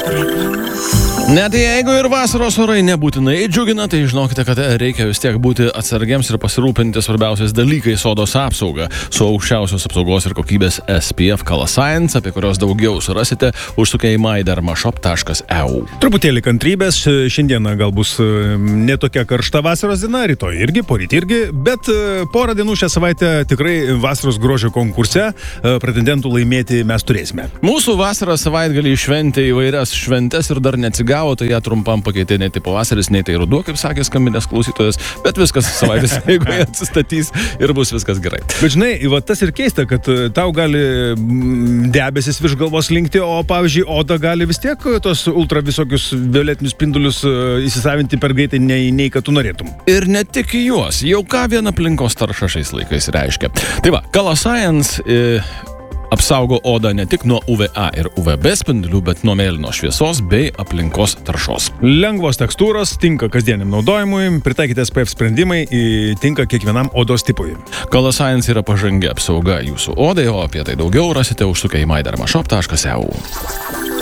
Net jeigu ir vasaros orai nebūtinai džiugina, tai žinokite, kad reikia vis tiek būti atsargiams ir pasirūpinti svarbiausiais dalykais odos apsauga su aukščiausios apsaugos ir kokybės SPF Color Science, apie kurios daugiau surasite užsukę į mydermashop.eu. Truputėlį kantrybės, šiandieną gal bus netokia karšta vasaros diena, rytoj irgi, poryt irgi, bet porą dienų šią savaitę tikrai vasaros grožio konkurse pretendentų laimėti mes turėsime. Mūsų vasaros savaitgalį šventė įvairias šventes ir dar neatsigavo, tai ją trumpam pakeitė nei tai pavasaris, nei tai ruduo, kaip sakė skambinęs klausytojas, bet viskas savaitės eigoje atsistatys ir bus viskas gerai. Bet žinai, va, tas ir keista, kad tau gali debesis virš galvos linkti, o pavyzdžiui, oda gali vis tiek tos ultra visokius violetinius spindulius įsisavinti per greitai, nei kad tu norėtum. Ir ne tik juos, jau ką viena aplinkos tarša šiais laikais reiškia. Tai va, Color Science apsaugo odą ne tik nuo UVA ir UVB spindulių, bet nuo mėlynos šviesos bei aplinkos taršos. Lengvos tekstūros, tinka kasdieniam naudojimui, pritaikyti SPF sprendimai, tinka kiekvienam odos tipui. Color Science yra pažangi apsauga jūsų odai, o apie tai daugiau rasite užsukę į mydermashop.eu.